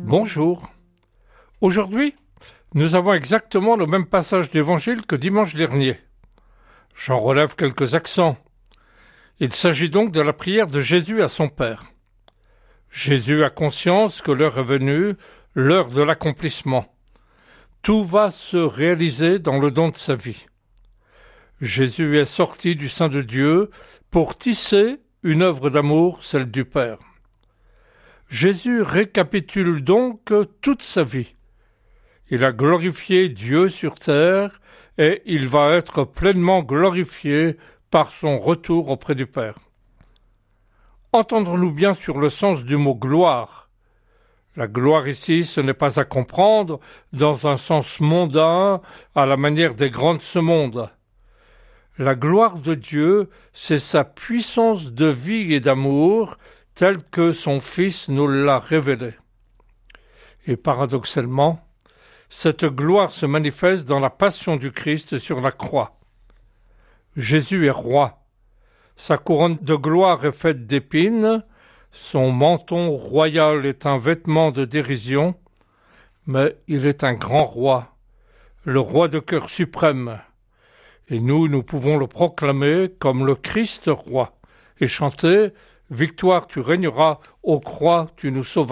Bonjour. Aujourd'hui, nous avons exactement le même passage d'évangile que dimanche dernier. J'en relève quelques accents. Il s'agit donc de la prière de Jésus à son Père. Jésus a conscience que l'heure est venue, l'heure de l'accomplissement. Tout va se réaliser dans le don de sa vie. Jésus est sorti du sein de Dieu pour tisser une œuvre d'amour, celle du Père. Jésus récapitule donc toute sa vie. Il a glorifié Dieu sur terre et il va être pleinement glorifié par son retour auprès du Père. Entendons-nous bien sur le sens du mot gloire. La gloire ici, ce n'est pas à comprendre dans un sens mondain à la manière des grands de ce monde. La gloire de Dieu, c'est sa puissance de vie et d'amour telle que son Fils nous l'a révélée. Et paradoxalement, cette gloire se manifeste dans la passion du Christ sur la croix. Jésus est roi. Sa couronne de gloire est faite d'épines, son menton royal est un vêtement de dérision, mais il est un grand roi, le roi de cœur suprême. Et nous pouvons le proclamer comme le Christ roi, et chanter « Victoire, tu régneras, ô croix, tu nous sauveras ».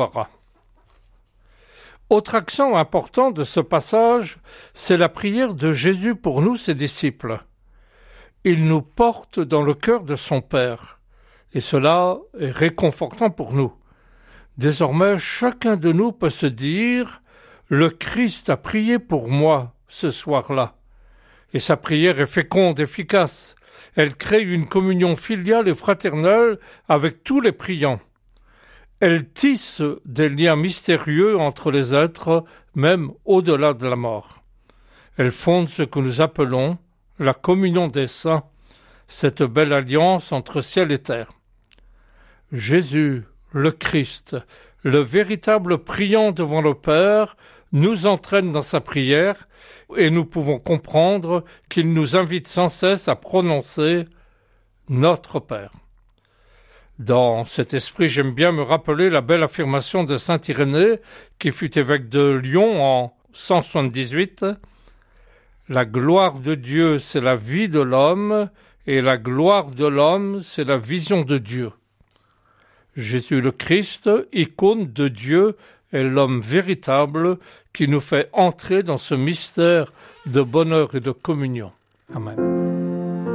Autre accent important de ce passage, c'est la prière de Jésus pour nous, ses disciples. Il nous porte dans le cœur de son Père, et cela est réconfortant pour nous. Désormais, chacun de nous peut se dire « Le Christ a prié pour moi ce soir-là ». Et sa prière est féconde, efficace. Elle crée une communion filiale et fraternelle avec tous les priants. Elle tisse des liens mystérieux entre les êtres, même au-delà de la mort. Elle fonde ce que nous appelons la communion des saints, cette belle alliance entre ciel et terre. Jésus, le Christ, le véritable priant devant le Père, nous entraîne dans sa prière et nous pouvons comprendre qu'il nous invite sans cesse à prononcer « Notre Père ». Dans cet esprit, j'aime bien me rappeler la belle affirmation de saint Irénée, qui fut évêque de Lyon en 178. « La gloire de Dieu, c'est la vie de l'homme, et la gloire de l'homme, c'est la vision de Dieu. » Jésus le Christ, icône de Dieu, est l'homme véritable qui nous fait entrer dans ce mystère de bonheur et de communion. Amen.